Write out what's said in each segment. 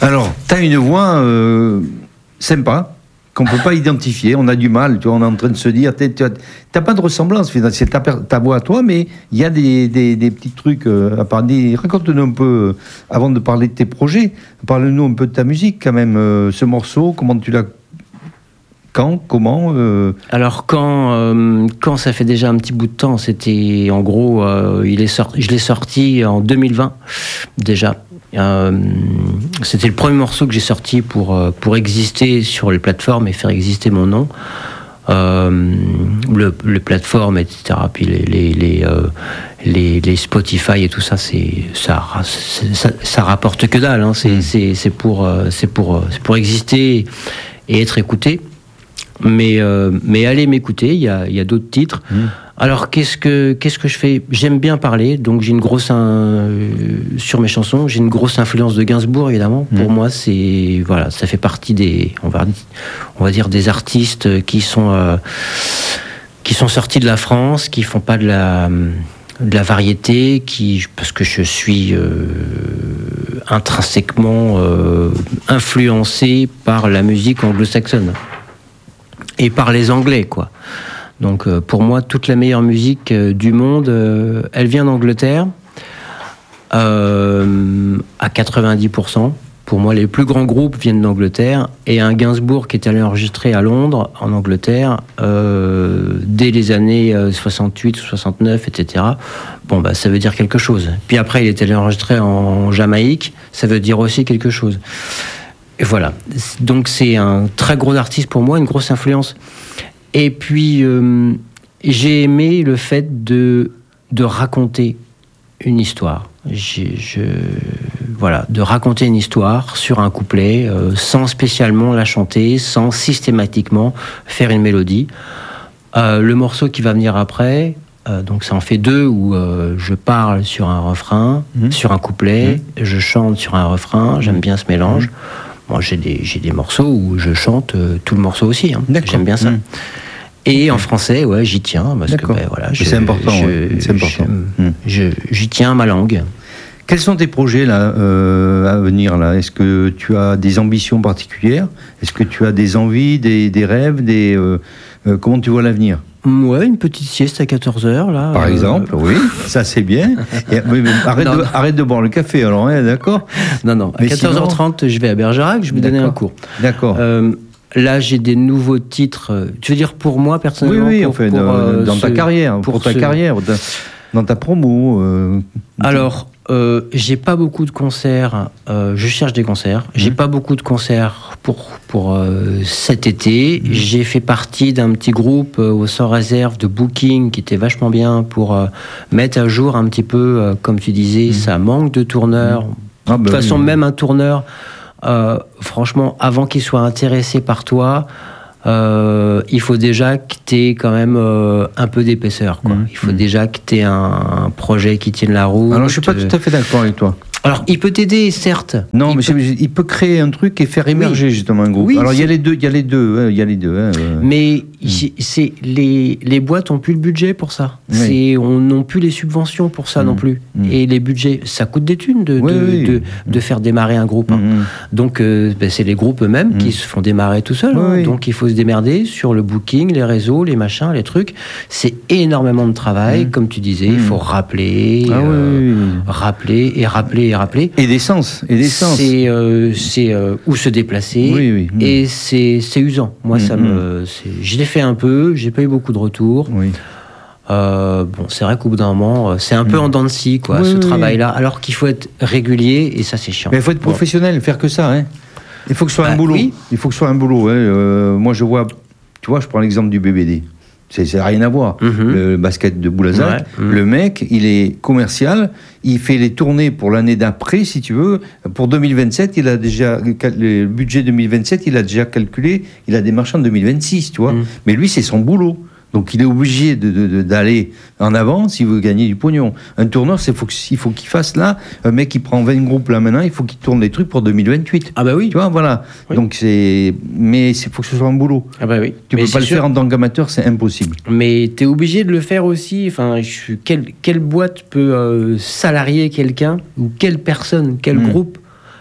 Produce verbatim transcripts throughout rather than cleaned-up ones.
Alors, tu as une voix euh, sympa, qu'on ne peut pas identifier. On a du mal, tu vois, on est en train de se dire, tu n'as pas de ressemblance, c'est ta, ta voix à toi, mais il y a des, des, des petits trucs euh, à parler. Raconte-nous un peu, euh, avant de parler de tes projets, parle-nous un peu de ta musique quand même, euh, ce morceau, comment tu l'as... Quand, comment euh... Alors quand, euh, quand ça fait déjà un petit bout de temps, c'était en gros, euh, il est sorti, je l'ai sorti en deux mille vingt déjà. Euh, c'était le premier morceau que j'ai sorti pour, pour exister sur les plateformes et faire exister mon nom. Euh, le, les plateformes, et cetera. Puis les, les, les, euh, les, les Spotify et tout ça, c'est, ça, c'est, ça, ça rapporte que dalle. Hein. C'est, mmh. c'est, c'est, pour, c'est, pour, c'est pour exister et être écouté. Mais, euh, mais allez m'écouter, il y a, y a d'autres titres. Mmh. Alors, qu'est-ce que, qu'est-ce que je fais ? J'aime bien parler, donc j'ai une grosse... Euh, sur mes chansons, j'ai une grosse influence de Gainsbourg, évidemment. Mmh. Pour moi, c'est... Voilà, ça fait partie des... On va, on va dire des artistes qui sont, euh, qui sont sortis de la France, qui font pas de la... de la variété, qui, parce que je suis euh, intrinsèquement euh, influencé par la musique anglo-saxonne. Et par les Anglais, quoi. Donc, euh, pour moi, toute la meilleure musique euh, du monde, euh, elle vient d'Angleterre, euh, à quatre-vingt-dix pour cent. Pour moi, les plus grands groupes viennent d'Angleterre. Et un Gainsbourg qui est allé enregistrer à Londres, en Angleterre, euh, dès les années soixante-huit, soixante-neuf, et cetera. Bon, bah, ça veut dire quelque chose. Puis après, il est allé enregistrer en Jamaïque, ça veut dire aussi quelque chose. Et voilà. Donc, c'est un très gros artiste pour moi, une grosse influence. Et puis, euh, j'ai aimé le fait de, de raconter une histoire. J'ai, je, voilà, de raconter une histoire sur un couplet, euh, sans spécialement la chanter, sans systématiquement faire une mélodie. Euh, le morceau qui va venir après, euh, donc ça en fait deux, où euh, je parle sur un refrain, mmh. sur un couplet, mmh. je chante sur un refrain, j'aime bien ce mélange. Mmh. Moi, j'ai des, j'ai des morceaux où je chante euh, tout le morceau aussi, hein. J'aime bien ça. Mmh. Et en français, ouais, j'y tiens, parce D'accord. que ben, voilà, je, c'est important. Je, ouais. C'est important. Je, je, j'y tiens ma langue. Quels sont tes projets là euh, à venir là ? Est-ce que tu as des ambitions particulières ? Est-ce que tu as des envies, des, des rêves, des euh, euh, comment tu vois l'avenir ? Ouais, une petite sieste à quatorze heures là. Par euh... exemple, oui, ça c'est bien. Et, oui, mais arrête, non, de, non. arrête de boire le café alors, hein, d'accord ? Non, non. À mais quatorze heures trente, sinon... je vais à Bergerac, je vais donner un cours. D'accord. Euh, Là, j'ai des nouveaux titres. Tu veux dire pour moi personnellement ? Oui, oui, pour, en fait, pour, euh, dans ce, ta carrière, pour, pour ta ce... carrière, dans ta promo. Euh, Alors, euh, j'ai pas beaucoup de concerts. Euh, je cherche des concerts. Mmh. J'ai pas beaucoup de concerts pour pour euh, cet été. Mmh. J'ai fait partie d'un petit groupe euh, au Sans Réserve de booking qui était vachement bien pour euh, mettre à jour un petit peu, euh, comme tu disais, mmh. ça manque de tourneurs. Mmh. Ah, bah, de toute oui, façon, oui. même un tourneur. Euh, franchement, avant qu'il soit intéressé par toi, euh, il faut déjà que tu aies quand même euh, un peu d'épaisseur, quoi. Mmh. Il faut mmh. déjà que tu aies un, un projet qui tienne la route. Alors, je ne suis pas tout à fait d'accord avec toi. Alors, il peut t'aider, certes. Non, il mais peut... il peut créer un truc et faire émerger oui. justement un groupe. Oui, Alors, il y a les deux, il y a les deux, il y a les deux. Hein, euh... Mais mmh. c'est les les boîtes ont plus le budget pour ça. Oui. C'est on n'ont plus les subventions pour ça mmh. non plus. Mmh. Et les budgets, ça coûte des thunes de oui, de, oui. de, de faire démarrer un groupe. Hein. Mmh. Donc, euh, ben, c'est les groupes eux-mêmes mmh. qui se font démarrer tout seuls. Oui. Hein. Donc, il faut se démerder sur le booking, les réseaux, les machins, les trucs. C'est énormément de travail, mmh. comme tu disais. Mmh. Il faut rappeler, ah, euh, oui. rappeler et rappeler et rappeler. Et des Et l'essence. C'est, euh, c'est euh, où se déplacer oui, oui, oui. et c'est, c'est usant. Moi, mmh, ça me, c'est, je l'ai fait un peu, j'ai pas eu beaucoup de retours. Oui. Euh, bon, c'est vrai qu'au bout d'un moment, c'est un mmh. peu en dents de scie, quoi, oui, ce oui, travail-là. Oui. Alors qu'il faut être régulier et ça, c'est chiant. Mais il faut être professionnel, bon. faire que ça. Hein. Il faut que ce soit bah, un boulot. Oui. Il faut que ce soit un boulot. Hein. Euh, moi, je vois, tu vois, je prends l'exemple du B B D. C'est, ça n'a rien à voir. Mmh. Le basket de Boulazac, ouais. mmh. le mec, il est commercial, il fait les tournées pour l'année d'après, si tu veux. Pour deux mille vingt-sept, il a déjà, le budget deux mille vingt-sept, il a déjà calculé, il a des marchands de deux mille vingt-six, tu vois. Mmh. Mais lui, c'est son boulot. Donc, il est obligé de, de, de, d'aller en avant s'il veut gagner du pognon. Un tourneur, c'est faut, il faut qu'il fasse là, un mec qui prend vingt groupes là maintenant, il faut qu'il tourne les trucs pour deux mille vingt-huit. Ah bah oui. Tu vois, voilà. Oui. Donc, c'est... Mais il faut que ce soit un boulot. Ah bah oui. Tu mais peux pas le sûr. faire en tant qu'amateur, c'est impossible. Mais tu es obligé de le faire aussi. Enfin, je... quelle, quelle boîte peut euh, salarier quelqu'un, ou quelle personne, quel mmh. groupe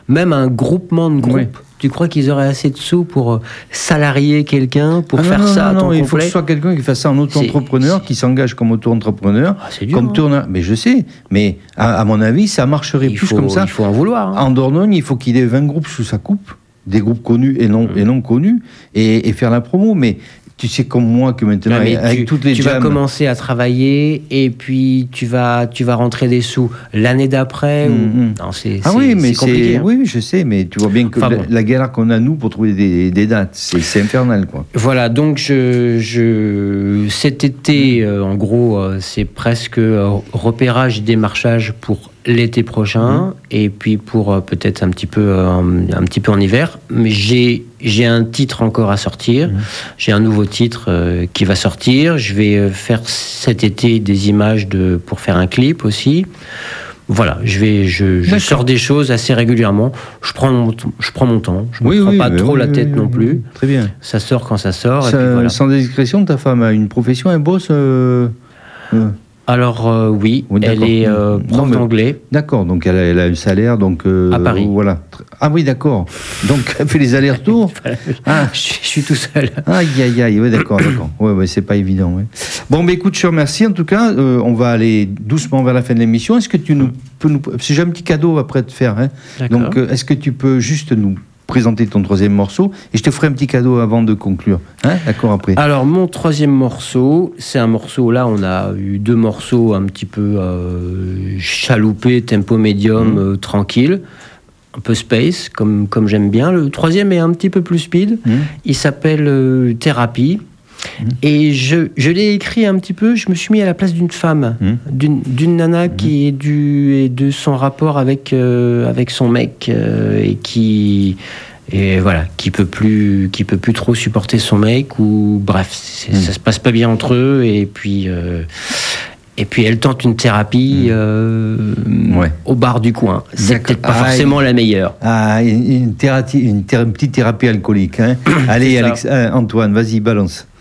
même un groupement de groupes. Oui. Tu crois qu'ils auraient assez de sous pour salarier quelqu'un, pour ah faire non, non, ça à non, temps non, il complet? faut que ce soit quelqu'un qui fasse ça en auto-entrepreneur, c'est... qui s'engage comme auto-entrepreneur, ah, c'est dur, comme hein. tourneur. Mais je sais, mais à, à mon avis, ça marcherait il plus faut, comme ça. Il faut en vouloir. Hein. En Dordogne, il faut qu'il ait vingt groupes sous sa coupe, des groupes connus et non, mmh. et non connus, et, et faire la promo. Mais tu sais comme moi que maintenant, non, avec tu, toutes les tu jams... vas commencer à travailler et puis tu vas, tu vas rentrer des sous l'année d'après. Mmh, ou... non, c'est, ah c'est, oui, mais c'est compliqué. C'est... Hein. Oui, je sais, mais tu vois bien que enfin, la, bon. la galère qu'on a, nous, pour trouver des, des dates, c'est, c'est infernal, quoi. Voilà, donc je, je... cet été, mmh. euh, en gros, euh, c'est presque euh, repérage et démarchage pour l'été prochain, mmh. et puis pour euh, peut-être un petit peu euh, un petit peu en hiver. Mais j'ai j'ai un titre encore à sortir. Mmh. J'ai un nouveau titre euh, qui va sortir. Je vais euh, faire cet été des images de pour faire un clip aussi. Voilà, je vais je, je sors des choses assez régulièrement. Je prends mon je prends mon temps. Je me oui, prends oui, pas trop oui, la tête oui, non plus. Oui, très bien. Ça sort quand ça sort. Ça, et puis voilà. Sans indiscrétion, ta femme a une profession, elle bosse. Euh, euh... Alors euh, oui, oui elle est euh, prof non, d'anglais. D'accord, donc elle a, elle a un salaire donc euh, à Paris. Voilà. Ah oui, d'accord. Donc elle fait les allers-retours. ah, je, je suis tout seul. Aïe aïe aïe. Oui, d'accord, d'accord. Ouais, ouais, c'est pas évident. Ouais. Bon, mais écoute, je te remercie. En tout cas, euh, on va aller doucement vers la fin de l'émission. Est-ce que tu nous peux nous, si j'ai un petit cadeau après te faire. Hein. Donc, euh, est-ce que tu peux juste nous présenter ton troisième morceau et je te ferai un petit cadeau avant de conclure, hein, d'accord après. Alors mon troisième morceau, c'est un morceau, là on a eu deux morceaux un petit peu euh, chaloupés, tempo médium, mmh. euh, tranquille, un peu space comme, comme j'aime bien. Le troisième est un petit peu plus speed, mmh. il s'appelle euh, Thérapie. Mmh. Et je, je l'ai écrit un petit peu, je me suis mis à la place d'une femme, mmh. d'une, d'une nana mmh. qui est, du, est de son rapport avec, euh, avec son mec euh, et qui et voilà, qui peut plus qui peut plus trop supporter son mec ou bref, mmh. ça se passe pas bien entre eux et puis euh, et puis elle tente une thérapie euh, ouais. au bar du coin. C'est D'accord. peut-être pas ah, forcément une, la meilleure. Ah, une, une, thérapie, une, thérapie, une petite thérapie alcoolique. Hein. Allez, Alex, euh, Antoine, vas-y, balance.